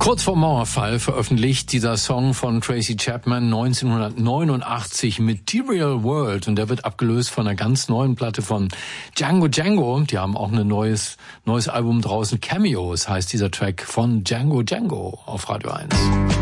Kurz vor Mauerfall veröffentlicht dieser Song von Tracy Chapman 1989 Material World, und der wird abgelöst von einer ganz neuen Platte von Django Django. Die haben auch ein neues Album draußen, Cameos heißt dieser Track von Django Django auf Radio 1.